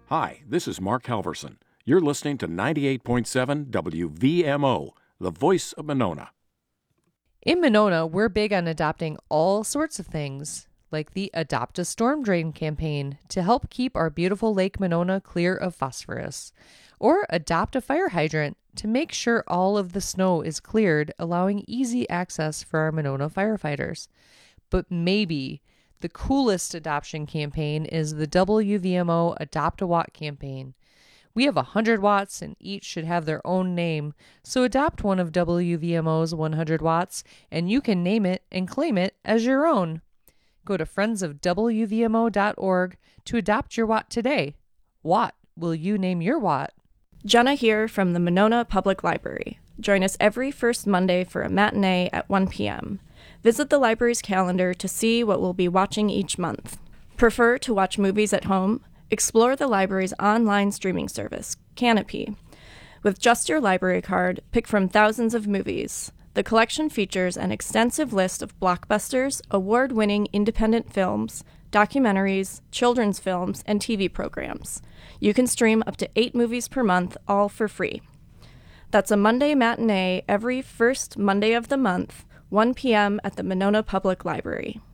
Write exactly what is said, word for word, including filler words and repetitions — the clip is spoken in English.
Hi, this is Mark Halverson. You're listening to ninety-eight point seven W V M O, the voice of Monona. In Monona, we're big on adopting all sorts of things, like the Adopt a Storm Drain campaign to help keep our beautiful Lake Monona clear of phosphorus, or adopt a fire hydrant to make sure all of the snow is cleared, allowing easy access for our Monona firefighters. But maybe the coolest adoption campaign is the W V M O Adopt a Watt campaign. We have one hundred watts and each should have their own name, so adopt one of W V M O's one hundred watts and you can name it and claim it as your own. Go to friends of W V M O dot org to adopt your watt today. What will you name your watt? Jenna here from the Monona Public Library. Join us every first Monday for a matinee at one p.m. Visit the library's calendar to see what we'll be watching each month. Prefer to watch movies at home? Explore the library's online streaming service, Canopy. With just your library card, pick from thousands of movies. The collection features an extensive list of blockbusters, award-winning independent films, documentaries, children's films, and T V programs. You can stream up to eight movies per month, all for free. That's a Monday matinee every first Monday of the month, one p.m. at the Monona Public Library.